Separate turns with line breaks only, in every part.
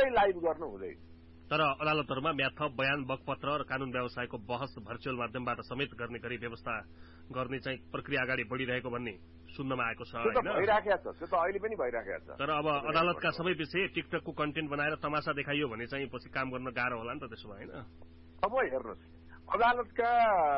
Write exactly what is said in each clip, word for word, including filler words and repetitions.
त्यसलाई लाइभ गर्नु हुँदैन।
तर अदालतहरूमा म्याथप बयान बकपत्र र कानून व्यवसायको बहस भर्चुअल माध्यमबाट समेत गर्ने गरी व्यवस्था गर्ने चाहिँ प्रक्रिया अगाडि बढिरहेको भन्ने सुन्नमा आएको छ
त्यो त भइराखेको छ, त्यो त अहिले पनि भइराखेको छ।
तर अब अदालतका सबै विषय टिकटकको कन्टेन्ट बनाएर तमासा देखाइयो भने चाहिँ पछि काम गर्न गाह्रो होला नि त त्यसो भए, हैन?
अब हेर्नुहोस्, अदालतका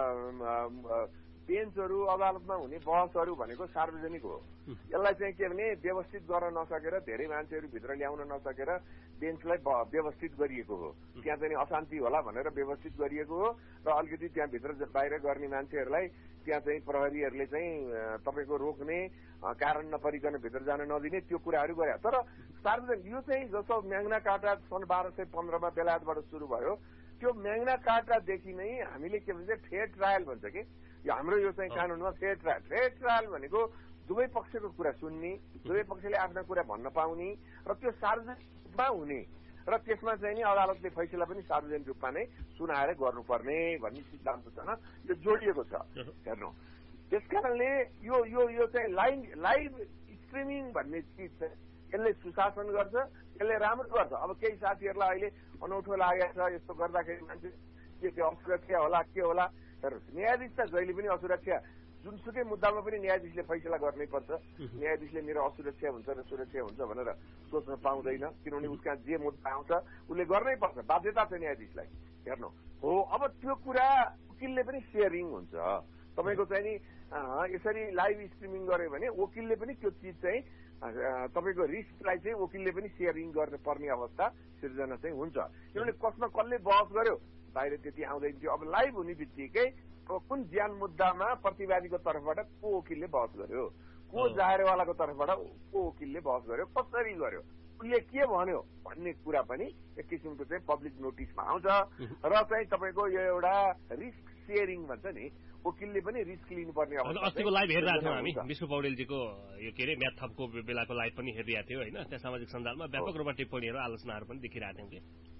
बेन्चहरू, अदालतमा हुने बहसहरू भनेको सार्वजनिक हो। यसलाई चाहिँ के भने व्यवस्थित गर्न नसकेर, धेरै मान्छेहरू भित्र ल्याउन नसकेर बेन्चलाई व्यवस्थित गरिएको हो। त्यहाँ चाहिँ अशान्ति होला भनेर व्यवस्थित गरिएको हो र अलिकति त्यहाँभित्र बाहिर गर्ने मान्छेहरूलाई त्यहाँ चाहिँ प्रहरीहरूले चाहिँ तपाईँको रोक्ने, कारण नपरिकन भित्र जान नदिने, त्यो कुराहरू गरे। तर सार्वजनिक यो चाहिँ जस्तो म्याग्ना कार्टा सन् बाह्र सय पन्ध्रमा बेलायतबाट सुरु भयो, त्यो म्याग्ना कार्टादेखि नै हामीले के भन्छ फेयर ट्रायल भन्छ कि यो हाम्रो यो चाहिँ कानूनमा फेयर ट्रायल। फेयर ट्रायल भनेको दुवै पक्षको कुरा सुन्ने, दुवै पक्षले आफ्ना कुरा भन्न पाउने र त्यो सार्वजनिक रूपमा हुने र त्यसमा चाहिँ नि अदालतले फैसला पनि सार्वजनिक रूपमा नै सुनाएर गर्नुपर्ने भन्ने सिद्धान्तसँग यो जोडिएको छ। हेर्नु, त्यसकारणले यो यो यो चाहिँ लाइभ लाइभ स्ट्रिमिङ भन्ने चिज चाहिँ यसले सुशासन गर्छ, यसले राम्रो गर्छ। अब केही साथीहरूलाई अहिले अनौठो लागेको छ, यस्तो गर्दाखेरि मान्छे के के असुरक्षा होला के होला। हेर्नुहोस्, न्यायाधीश त जहिले पनि असुरक्षा, जुनसुकै मुद्दामा पनि न्यायाधीशले फैसला गर्नै पर्छ। न्यायाधीशले मेरो असुरक्षा हुन्छ र सुरक्षा हुन्छ भनेर सोच्न पाउँदैन, किनभने उसका जे मुद्दा आउँछ उसले गर्नै पर्छ, बाध्यता छ न्यायाधीशलाई। हेर्नु हो, अब त्यो कुरा वकिलले पनि सेयरिङ हुन्छ। तपाईँको चाहिँ नि यसरी लाइभ स्ट्रिमिङ गर्यो भने वकिलले पनि त्यो चिज चाहिँ तपाईँको रिस्कलाई चाहिँ वकिलले पनि सेयरिङ गर्नुपर्ने अवस्था सिर्जना चाहिँ हुन्छ। किनभने कसमा कसले बहस गर्यो बाहिर त्यति आउँदैन थियो। अब लाइभ हुने बित्तिकै कुन ज्यान मुद्दामा प्रतिवादीको तर्फबाट को वकिलले बहस गर्यो, को जाहेरवालाको तर्फबाट को वकिलले बहस गर्यो, कसरी गर्यो, उसले के भन्यो भन्ने कुरा पनि एक किसिमको चाहिँ पब्लिक नोटिसमा आउँछ। र चाहिँ तपाईँको यो एउटा रिस्क सेयरिङ भन्छ नि, वकिलले पनि रिस्क लिनुपर्ने अवस्था।
अस्तिको लाइभ हेरिरहेको थियौँ हामी, विष्णु पौडेलजीको यो के अरे म्याथपको बेलाको लाइभ पनि हेरिरहेको थियो, होइन? त्यहाँ सामाजिक सञ्जालमा व्यापक रूपमा टिप्पणीहरू, आलोचनाहरू पनि देखिरहेको थियौँ कि।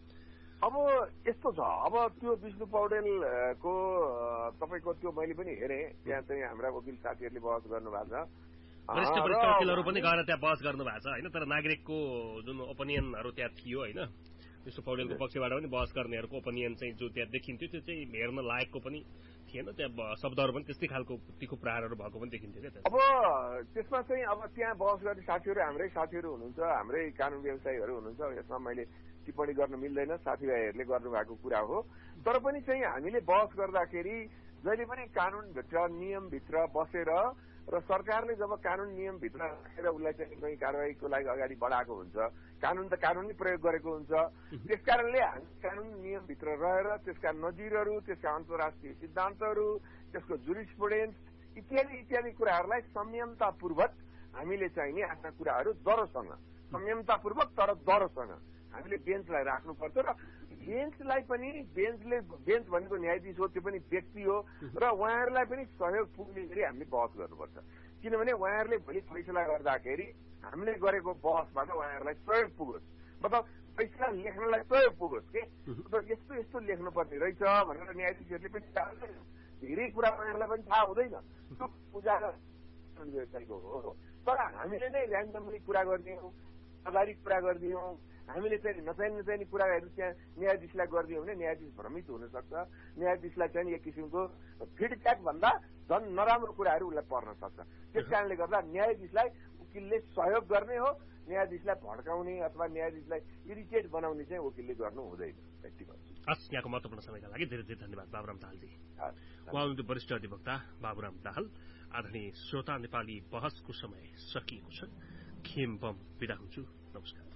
अब यस्तो छ, अब त्यो विष्णु पौडेलको तपाईँको त्यो मैले पनि हेरेँ, त्यहाँ चाहिँ हाम्रा वकिल साथीहरूले बहस गर्नुभएको छ,
वरिष्ठ वरिष्ठ वकिलहरू पनि गएर त्यहाँ बहस गर्नु भएको छ, होइन? तर नागरिकको जुन ओपिनियनहरू त्यहाँ थियो, होइन, विष्णु पौडेलको पक्षबाट पनि बहस गर्नेहरूको ओपिनियन चाहिँ जो त्यहाँ देखिन्थ्यो त्यो चाहिँ हेर्न लायकको पनि थिएन। त्यहाँ शब्दहरू पनि त्यस्तै खालको तिखो प्रहारहरू भएको पनि देखिन्थ्यो क्या।
अब त्यसमा चाहिँ अब त्यहाँ बहस गर्ने साथीहरू हाम्रै साथीहरू हुनुहुन्छ, हाम्रै कानून व्यवसायीहरू हुनुहुन्छ, यसमा मैले टिप्पणी गर्न मिल्दैन, साथीभाइहरूले गर्नुभएको कुरा हो। तर पनि चाहिँ हामीले बहस गर्दाखेरि जहिले पनि कानूनभित्र नियमभित्र बसेर र सरकारले जब कानून नियमभित्र राखेर उसलाई चाहिँ कहीँ कारवाहीको लागि अगाडि बढाएको हुन्छ, कानून त कानून नै प्रयोग गरेको हुन्छ। त्यसकारणले हामी कानून नियमभित्र रहेर त्यसका नजिरहरू, त्यसका अन्तर्राष्ट्रिय सिद्धान्तहरू, त्यसको जुरिस्प्रुडेन्स इत्यादि इत्यादि कुराहरूलाई संयमतापूर्वक हामीले चाहिँ नि आफ्ना कुराहरू दरोसँग, संयमतापूर्वक तर दरोसँग हामीले बेन्चलाई राख्नुपर्छ। र बेन्चलाई पनि बेन्चले बेन्च भनेको न्यायाधीश हो, त्यो पनि व्यक्ति हो, र उहाँहरूलाई पनि सहयोग पुग्ने गरी हामीले बहस गर्नुपर्छ। किनभने उहाँहरूले भोलि फैसला गर्दाखेरि हामीले गरेको बहसबाट उहाँहरूलाई सहयोग पुगोस्, मतलब फैसला लेख्नलाई सहयोग पुगोस् कि यस्तो यस्तो लेख्नुपर्ने रहेछ भनेर न्यायाधीशहरूले पनि थाहा हुँदैन, धेरै कुरा उहाँहरूलाई पनि थाहा हुँदैन, त्यो पूजा व्यवसायको हो। तर हामीले नै ऱ्यान्डमली कुरा गरिदियौँ, आधारित कुरा गरिदियौँ, हामीले चाहिँ नचाहिने नचाहिने कुराहरू त्यहाँ न्यायाधीशलाई गरिदियौँ भने न्यायाधीश भ्रमित हुन सक्छ, न्यायाधीशलाई चाहिँ एक किसिमको फिडब्याक भन्दा झन् नराम्रो कुराहरू उसलाई पर्न सक्छ। त्यस कारणले गर्दा न्यायाधीशलाई वकिलले सहयोग गर्ने हो, न्यायाधीशलाई भड्काउने अथवा न्यायाधीशलाई इरिटेट बनाउने चाहिँ वकिलले गर्नु हुँदैन।
हस्, यहाँको महत्त्वपूर्ण समयका लागि धेरै धेरै धन्यवाद बाबुराम दाहालजी। उहाँ हुनुहुन्थ्यो वरिष्ठ अधिवक्ता बाबुराम दाहाल। आदरणीय श्रोता, नेपाली बहसको समय सकिएको छ। खेम बम बिदा हुन्छु, नमस्कार।